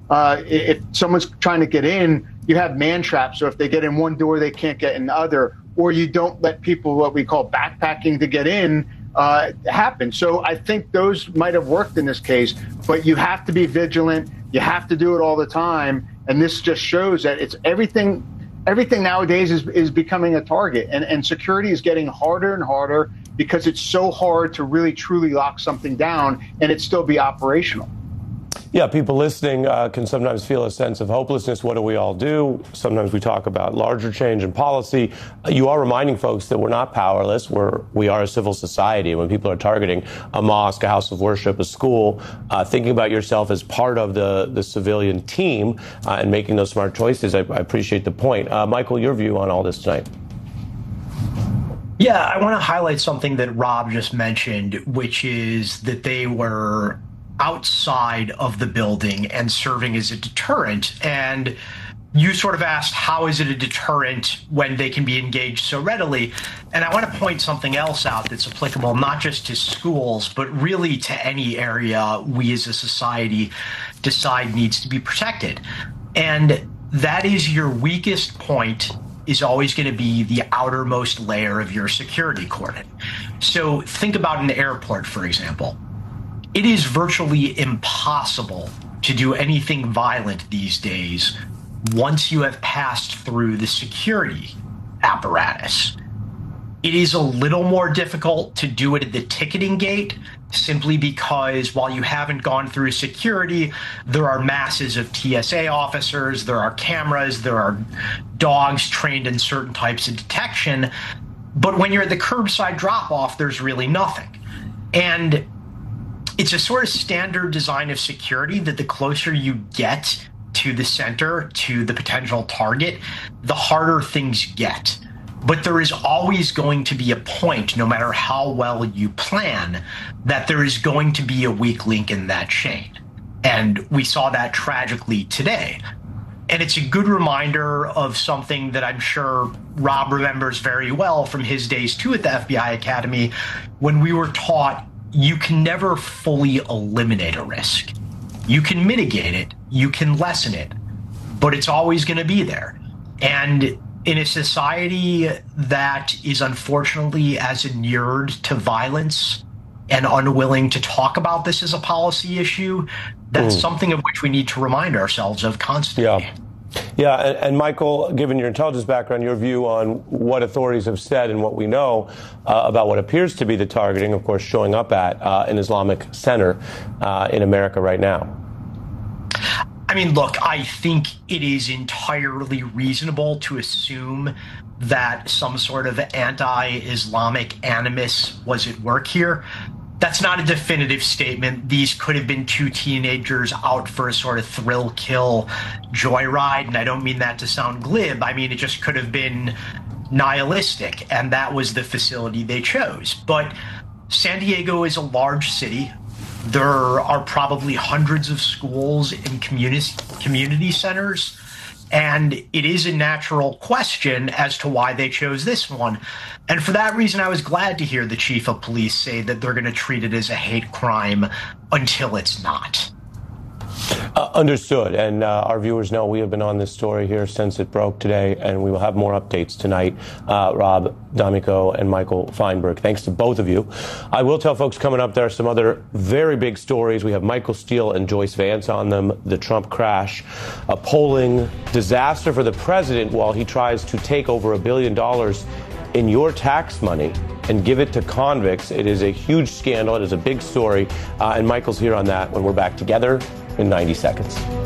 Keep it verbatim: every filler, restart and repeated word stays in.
uh, if someone's trying to get in, you have man traps. So if they get in one door, they can't get in the other, or you don't let people, what we call backpacking to get in, uh, happen. So I think those might have worked in this case, but you have to be vigilant. You have to do it all the time. And this just shows that it's everything. Everything nowadays is, is becoming a target, and, and security is getting harder and harder because it's so hard to really truly lock something down and it still be operational. Yeah, people listening uh, can sometimes feel a sense of hopelessness. What do we all do? Sometimes we talk about larger change in policy. You are reminding folks that we're not powerless. We're, we are a civil society. When people are targeting a mosque, a house of worship, a school, uh, thinking about yourself as part of the, the civilian team uh, and making those smart choices, I, I appreciate the point. Uh, Michael, your view on all this tonight? Yeah, I want to highlight something that Rob just mentioned, which is that they were outside of the building and serving as a deterrent. And you sort of asked, how is it a deterrent when they can be engaged so readily? And I want to point something else out that's applicable not just to schools, but really to any area we as a society decide needs to be protected. And that is, your weakest point is always going to be the outermost layer of your security cordon. So think about an airport, for example. It is virtually impossible to do anything violent these days once you have passed through the security apparatus. It is a little more difficult to do it at the ticketing gate, simply because while you haven't gone through security, there are masses of T S A officers, there are cameras, there are dogs trained in certain types of detection. But when you're at the curbside drop-off, there's really nothing. And it's a sort of standard design of security that the closer you get to the center, to the potential target, the harder things get. But there is always going to be a point, no matter how well you plan, that there is going to be a weak link in that chain. And we saw that tragically today. And it's a good reminder of something that I'm sure Rob remembers very well from his days too at the F B I Academy, when we were taught you can never fully eliminate a risk. You can mitigate it, you can lessen it, but it's always going to be there. And in a society that is unfortunately as inured to violence and unwilling to talk about this as a policy issue, that's mm. something of which we need to remind ourselves of constantly. Yeah. Yeah, and, and Michael, given your intelligence background, your view on what authorities have said and what we know uh, about what appears to be the targeting, of course, showing up at uh, an Islamic center uh, in America right now. I mean, look, I think it is entirely reasonable to assume that some sort of anti-Islamic animus was at work here. That's not a definitive statement. These could have been two teenagers out for a sort of thrill kill joyride. And I don't mean that to sound glib. I mean, it just could have been nihilistic. And that was the facility they chose. But San Diego is a large city. There are probably hundreds of schools and community community centers. And it is a natural question as to why they chose this one. And for that reason, I was glad to hear the chief of police say that they're going to treat it as a hate crime until it's not. Uh, understood. And uh, our viewers know we have been on this story here since it broke today, and we will have more updates tonight. Uh, Rob D'Amico and Michael Feinberg, thanks to both of you. I will tell folks coming up, there are some other very big stories. We have Michael Steele and Joyce Vance on them. The Trump crash, a polling disaster for the president while he tries to take over a billion dollars in your tax money and give it to convicts. It is a huge scandal. It is a big story. Uh, and Michael's here on that when we're back together in ninety seconds.